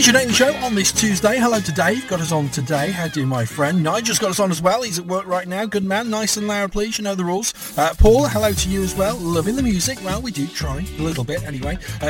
Your Daily Show on this Tuesday. Hello to Dave, got us on today. How do you, my friend? Nigel's got us on as well. He's at work right now. Good man. Nice and loud, please. You know the rules. Paul, hello to you as well. Loving the music. Well, we do try a little bit anyway.